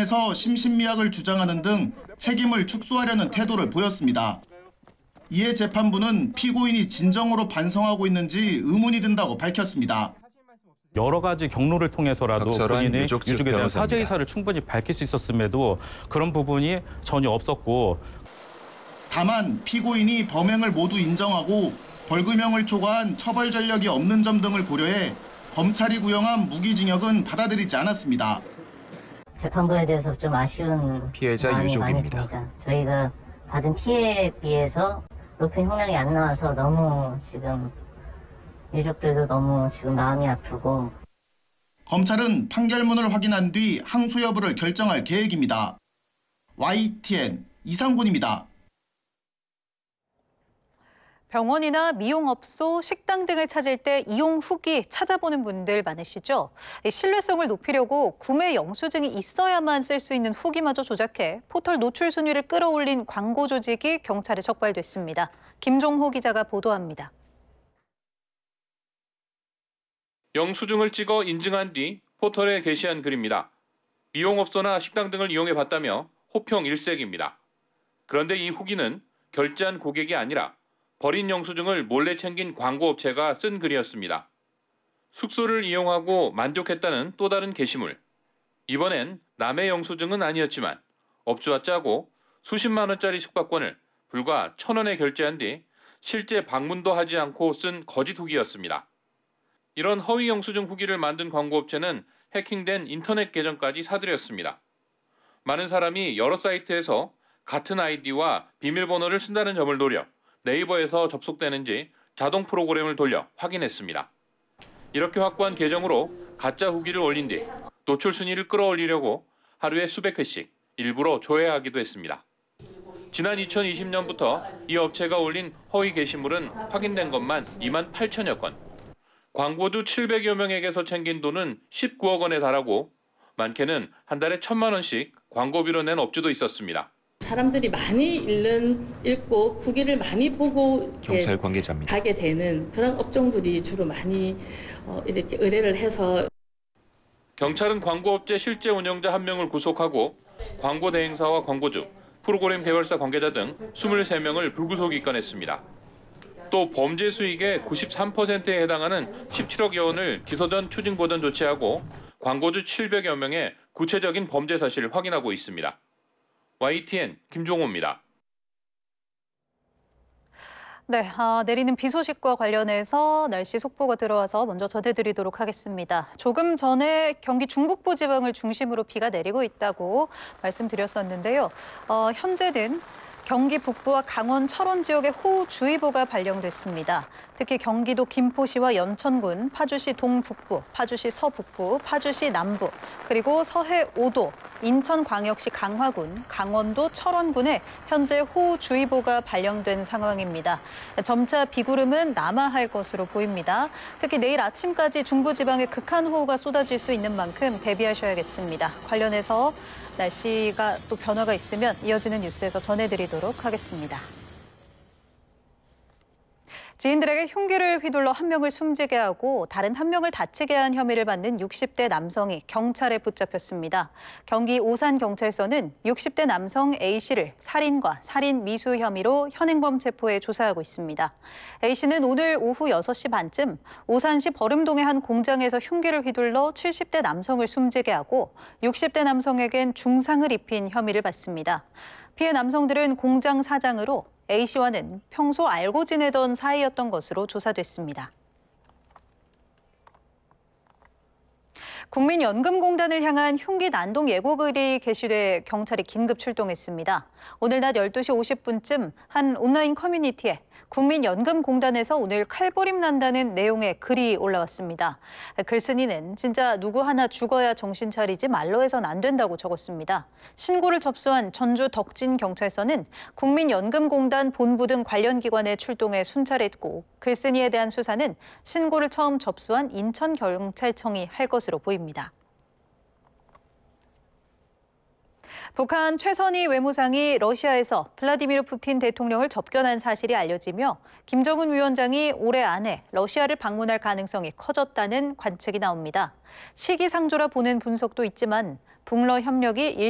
입장에서 심신미약을 주장하는 등 책임을 축소하려는 태도를 보였습니다. 이에 재판부는 피고인이 진정으로 반성하고 있는지 의문이 든다고 밝혔습니다. 여러 가지 경로를 통해서라도 본인의 유족에 대한 사죄 의사를 충분히 밝힐 수 있었음에도 그런 부분이 전혀 없었고, 다만 피고인이 범행을 모두 인정하고 벌금형을 초과한 처벌 전력이 없는 점 등을 고려해 검찰이 구형한 무기징역은 받아들이지 않았습니다. 재판부에 대해서 좀 아쉬운 피해자 마음이 많이 유족입니다. 듭니다. 저희가 받은 피해에 비해서 높은 형량이 안 나와서 너무 지금 유족들도 너무 지금 마음이 아프고. 검찰은 판결문을 확인한 뒤 항소 여부를 결정할 계획입니다. YTN 이상군입니다. 병원이나 미용업소, 식당 등을 찾을 때 이용 후기 찾아보는 분들 많으시죠? 신뢰성을 높이려고 구매 영수증이 있어야만 쓸 수 있는 후기마저 조작해 포털 노출 순위를 끌어올린 광고 조직이 경찰에 적발됐습니다. 김종호 기자가 보도합니다. 영수증을 찍어 인증한 뒤 포털에 게시한 글입니다. 미용업소나 식당 등을 이용해 봤다며 호평 일색입니다. 그런데 이 후기는 결제한 고객이 아니라 버린 영수증을 몰래 챙긴 광고업체가 쓴 글이었습니다. 숙소를 이용하고 만족했다는 또 다른 게시물. 이번엔 남의 영수증은 아니었지만 업주와 짜고 수십만 원짜리 숙박권을 불과 1,000원에 결제한 뒤 실제 방문도 하지 않고 쓴 거짓 후기였습니다. 이런 허위 영수증 후기를 만든 광고업체는 해킹된 인터넷 계정까지 사들였습니다. 많은 사람이 여러 사이트에서 같은 아이디와 비밀번호를 쓴다는 점을 노려 네이버에서 접속되는지 자동 프로그램을 돌려 확인했습니다. 이렇게 확보한 계정으로 가짜 후기를 올린 뒤 노출 순위를 끌어올리려고 하루에 수백 회씩 일부러 조회하기도 했습니다. 지난 2020년부터 이 업체가 올린 허위 게시물은 확인된 것만 2만 8천여 건. 광고주 700여 명에게서 챙긴 돈은 19억 원에 달하고 많게는 한 달에 1,000만 원씩 광고비로 낸 업주도 있었습니다. 사람들이 많이 읽고 후기를 많이 보고 경찰 관계자입니다. 가게 되는 그런 업종들이 주로 많이 이렇게 의뢰를 해서. 경찰은 광고업체 실제 운영자 1명을 구속하고 광고 대행사와 광고주, 프로그램 개발사 관계자 등 23명을 불구속 입건했습니다. 또 범죄 수익의 93%에 해당하는 17억여 원을 기소 전 추징 보전 조치하고 광고주 700여 명의 구체적인 범죄 사실을 확인하고 있습니다. YTN 김종호입니다. 네, 내리는 비 소식과 관련해서 날씨 속보가 들어와서 먼저 전해드리도록 하겠습니다. 조금 전에 경기 중북부 지방을 중심으로 비가 내리고 있다고 말씀드렸었는데요. 현재는 경기 북부와 강원 철원 지역에 호우주의보가 발령됐습니다. 특히 경기도 김포시와 연천군, 파주시 동북부, 파주시 서북부, 파주시 남부, 그리고 서해 5도, 인천광역시 강화군, 강원도 철원군에 현재 호우주의보가 발령된 상황입니다. 점차 비구름은 남하할 것으로 보입니다. 특히 내일 아침까지 중부지방에 극한호우가 쏟아질 수 있는 만큼 대비하셔야겠습니다. 관련해서 날씨가 또 변화가 있으면 이어지는 뉴스에서 전해드리도록 하겠습니다. 지인들에게 흉기를 휘둘러 한 명을 숨지게 하고 다른 한 명을 다치게 한 혐의를 받는 60대 남성이 경찰에 붙잡혔습니다. 경기 오산경찰서는 60대 남성 A씨를 살인과 살인 미수 혐의로 현행범 체포해 조사하고 있습니다. A씨는 오늘 오후 6시 반쯤 오산시 버름동의 한 공장에서 흉기를 휘둘러 70대 남성을 숨지게 하고 60대 남성에겐 중상을 입힌 혐의를 받습니다. 피해 남성들은 공장 사장으로 A씨와는 평소 알고 지내던 사이였던 것으로 조사됐습니다. 국민연금공단을 향한 흉기 난동 예고글이 게시돼 경찰이 긴급 출동했습니다. 오늘 낮 12시 50분쯤 한 온라인 커뮤니티에 국민연금공단에서 오늘 칼부림 난다는 내용의 글이 올라왔습니다. 글쓴이는 진짜 누구 하나 죽어야 정신 차리지 말로 해선 안 된다고 적었습니다. 신고를 접수한 전주 덕진경찰서는 국민연금공단 본부 등 관련 기관에 출동해 순찰했고 글쓴이에 대한 수사는 신고를 처음 접수한 인천경찰청이 할 것으로 보입니다. 북한 최선희 외무상이 러시아에서 블라디미르 푸틴 대통령을 접견한 사실이 알려지며 김정은 위원장이 올해 안에 러시아를 방문할 가능성이 커졌다는 관측이 나옵니다. 시기상조라 보는 분석도 있지만 북러 협력이